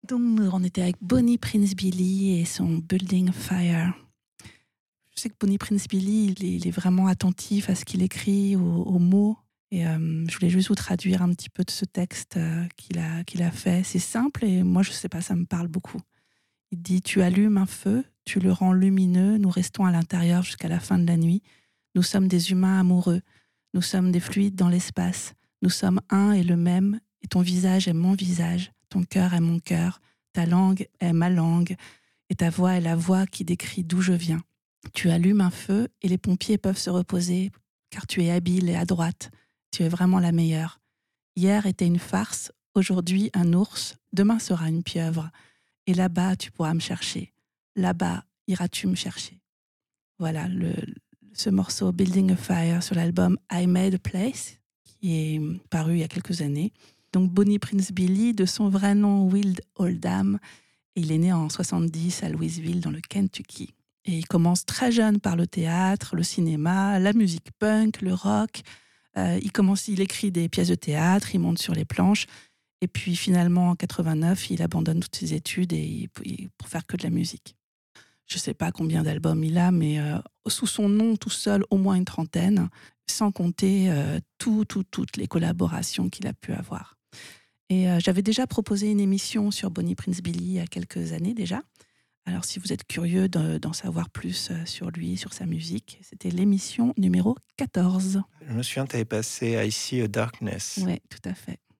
Donc, on était avec Bonnie Prince Billy et son Building a Fire. Je sais que Bonnie Prince Billy, il est vraiment attentif à ce qu'il écrit, aux mots. Et je voulais juste vous traduire un petit peu de ce texte qu'il a fait. C'est simple et moi, je sais pas, ça me parle beaucoup. Il dit: Tu allumes un feu, tu le rends lumineux, nous restons à l'intérieur jusqu'à la fin de la nuit. Nous sommes des humains amoureux. Nous sommes des fluides dans l'espace. Nous sommes un et le même, et ton visage est mon visage, ton cœur est mon cœur, ta langue est ma langue, et ta voix est la voix qui décrit d'où je viens. Tu allumes un feu et les pompiers peuvent se reposer, car tu es habile et adroite. Tu es vraiment la meilleure. Hier était une farce, aujourd'hui un ours, demain sera une pieuvre. Et là-bas, tu pourras me chercher. Là-bas, iras-tu me chercher. Voilà, ce morceau Building a Fire sur l'album I Made a Place, qui est paru il y a quelques années. Donc Bonnie Prince Billy, de son vrai nom Will Oldham, et il est né en 70 à Louisville, dans le Kentucky. Et il commence très jeune par le théâtre, le cinéma, la musique punk, le rock. Il écrit des pièces de théâtre, il monte sur les planches. Et puis finalement, en 89, il abandonne toutes ses études pour faire que de la musique. Je ne sais pas combien d'albums il a, mais sous son nom tout seul, au moins une trentaine, sans compter toutes les collaborations qu'il a pu avoir. Et j'avais déjà proposé une émission sur Bonnie Prince Billy il y a quelques années déjà. Alors si vous êtes curieux d'en savoir plus sur lui, sur sa musique, c'était l'émission numéro 14. Je me souviens, tu avais passé I See a Darkness. Oui, tout à fait.